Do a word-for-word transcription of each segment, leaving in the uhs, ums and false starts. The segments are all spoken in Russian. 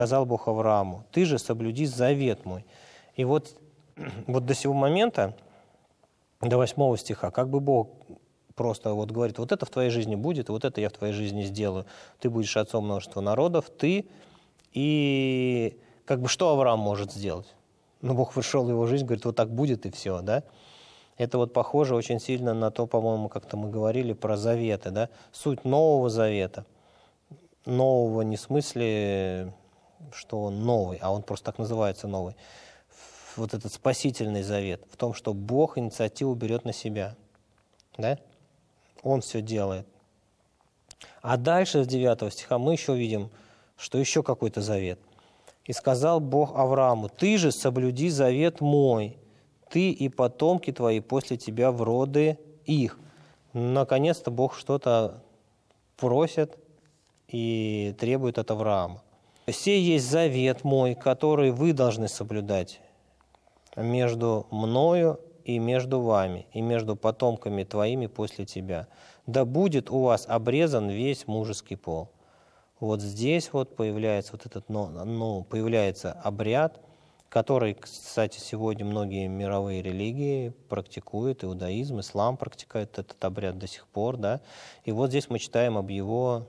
сказал Бог Аврааму: ты же соблюди завет мой. И вот, вот до сего момента, до восьмого стиха, как бы Бог просто вот говорит: вот это в твоей жизни будет, вот это я в твоей жизни сделаю. Ты будешь отцом множества народов, ты. И как бы что Авраам может сделать? Ну, Бог пришел в его жизнь, говорит: вот так будет, и все, да? Это вот похоже очень сильно на то, по-моему, как-то мы говорили про заветы, да? Суть Нового Завета. Нового не в смысле, что он новый, а он просто так называется новый. Вот этот спасительный завет в том, что Бог инициативу берет на себя, да? Он все делает. А дальше, с девятого стиха, мы еще видим, что еще какой-то завет. «И сказал Бог Аврааму: ты же соблюди завет мой, ты и потомки твои после тебя в роды их». Наконец-то Бог что-то просит и требует от Авраама. «Сей есть завет мой, который вы должны соблюдать между мною и между вами, и между потомками твоими после тебя. Да будет у вас обрезан весь мужеский пол». Вот здесь вот появляется вот этот, ну, появляется обряд, который, кстати, сегодня многие мировые религии практикуют, иудаизм, ислам практикует этот обряд до сих пор, да. И вот здесь мы читаем об его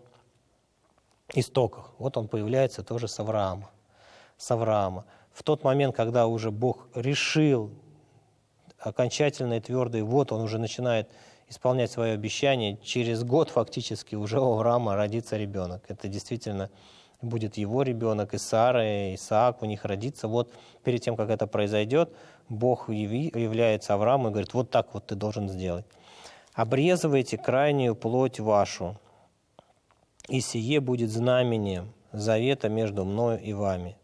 истоках. Вот он появляется тоже с Авраама. С Авраама. В тот момент, когда уже Бог решил окончательно и твердо, и вот он уже начинает исполнять свое обещание, через год фактически уже у Авраама родится ребенок. Это действительно будет его ребенок, и Сара, и Исаак у них родится. Вот перед тем, как это произойдет, Бог является Аврааму и говорит: вот так вот ты должен сделать. «Обрезывайте крайнюю плоть вашу, и сие будет знамением завета между мною и вами.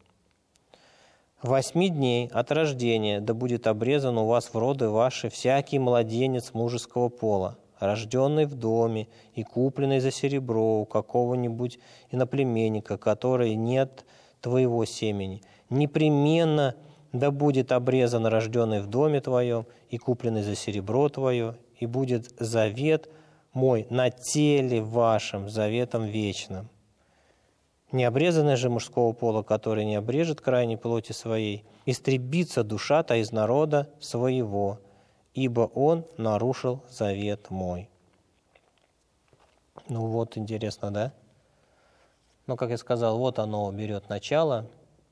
Восьми дней от рождения да будет обрезан у вас в роды ваши всякий младенец мужеского пола, рожденный в доме и купленный за серебро у какого-нибудь иноплеменника, который нет твоего семени. Непременно да будет обрезан рожденный в доме твоем и купленный за серебро твое, и будет завет мой на теле вашем, заветом вечным. Необрезанный же мужского пола, который не обрежет крайней плоти своей, истребится душа-то из народа своего, ибо он нарушил завет мой». Ну вот, интересно, да? Ну, как я сказал, вот оно берет начало.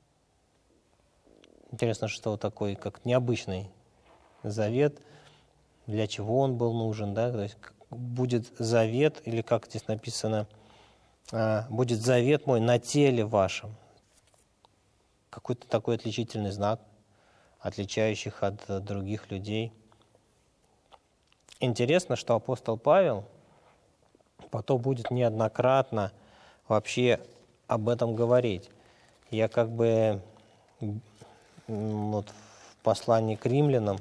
Интересно, что такой, как необычный завет, для чего он был нужен, да? То есть будет завет, или как здесь написано, будет завет мой на теле вашем. Какой-то такой отличительный знак, отличающий их от других людей. Интересно, что апостол Павел потом будет неоднократно вообще об этом говорить. Я как бы вот в послании к римлянам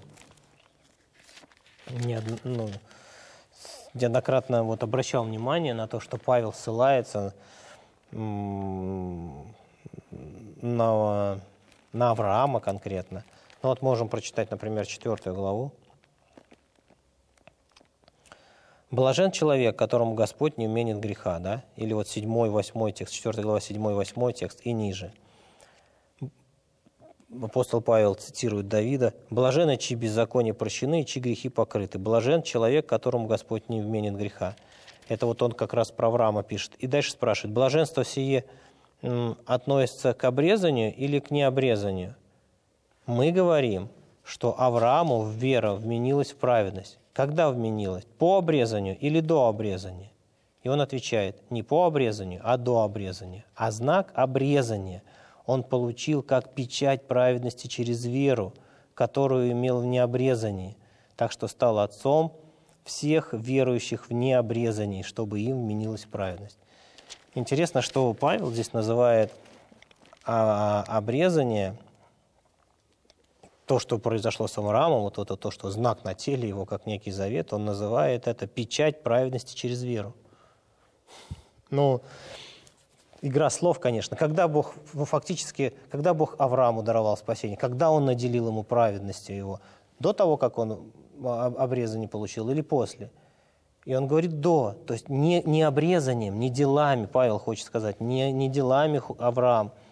неодно, ну, неоднократно вот обращал внимание на то, что Павел ссылается на, на Авраама конкретно. Ну вот можем прочитать, например, четвертую главу. «Блажен человек, которому Господь не вменит греха», да? Или вот седьмой, восьмой текст, четвёртая глава, седьмой, восьмой текст и ниже. Апостол Павел цитирует Давида: «Блажен, чьи беззакония прощены, и чьи грехи покрыты. Блажен человек, которому Господь не вменит греха». Это вот он как раз про Авраама пишет. И дальше спрашивает: блаженство сие м, относится к обрезанию или к необрезанию? Мы говорим, что Аврааму вера вменилась в праведность. Когда вменилась? По обрезанию или до обрезания? И он отвечает: не по обрезанию, а до обрезания. А знак обрезания он получил как печать праведности через веру, которую имел в необрезании, так что стал отцом всех верующих в необрезании, чтобы им вменилась праведность. Интересно, что Павел здесь называет обрезание, то, что произошло с Авраамом, вот это то, что знак на теле его, как некий завет, он называет это печать праведности через веру. Ну, игра слов, конечно. Когда Бог, ну, фактически, когда Бог Аврааму даровал спасение, когда Он наделил ему праведностью его? До того, как он обрезание получил, или после? И он говорит до, то есть не, не обрезанием, не делами, Павел хочет сказать, не, не делами Авраам